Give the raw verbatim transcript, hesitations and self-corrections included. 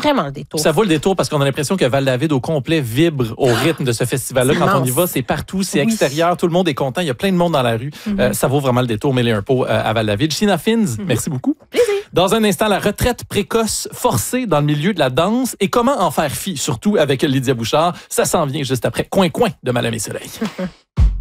vraiment le détour. Ça vaut le détour parce qu'on a l'impression que Val-David au complet vibre au rythme de ce festival-là. C'est Quand immense. on y va, c'est partout, c'est Oui. extérieur, tout le monde est content, il y a plein de monde dans la rue. Mm-hmm. Euh, ça vaut vraiment le détour, mêler un pot euh, à Val-David. China Fins, mm-hmm. merci beaucoup. Plaisir. Dans un instant, la retraite précoce forcée dans le milieu de la danse et comment en faire fi, surtout avec Lydia Bouchard. Ça s'en vient juste après Coin Coin de Madame et Soleil.